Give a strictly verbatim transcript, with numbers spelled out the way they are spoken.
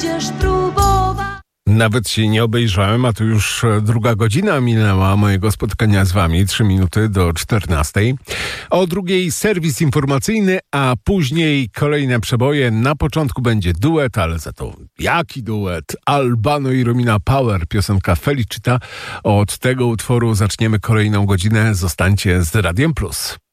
będziesz próbować. Nawet się nie obejrzałem, a tu już druga godzina minęła mojego spotkania z wami. Trzy minuty do czternastej. O drugiej serwis informacyjny, a później kolejne przeboje. Na początku będzie duet, ale za to jaki duet? Albano i Romina Power, piosenka Felicita. Od tego utworu zaczniemy kolejną godzinę. Zostańcie z Radiem Plus.